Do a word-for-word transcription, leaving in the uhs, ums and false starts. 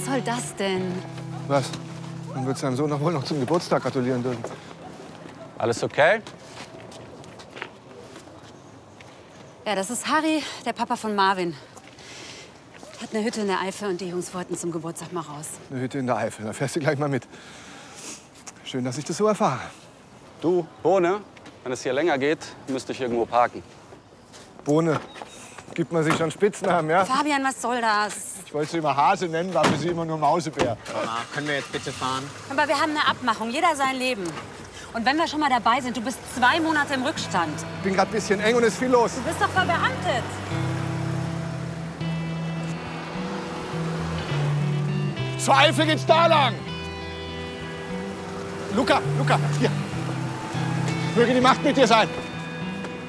Was soll das denn? Was? Man wird seinem Sohn doch wohl noch zum Geburtstag gratulieren dürfen. Alles okay? Ja, das ist Harry, der Papa von Marvin. Hat eine Hütte in der Eifel und die Jungs wollten zum Geburtstag mal raus. Eine Hütte in der Eifel, da fährst du gleich mal mit. Schön, dass ich das so erfahre. Du, Bohne, wenn es hier länger geht, müsste ich irgendwo parken. Bohne, gibt man sich schon Spitznamen, ja? Fabian, was soll das? Ich wollte sie immer Hase nennen, war für sie immer nur Mausebär. Mama, können wir jetzt bitte fahren? Aber wir haben eine Abmachung, jeder sein Leben. Und wenn wir schon mal dabei sind, du bist zwei Monate im Rückstand. Ich bin gerade ein bisschen eng und es ist viel los. Du bist doch verbeamtet. Zur Eifel geht's da lang. Luca, Luca, hier. Möge die Macht mit dir sein.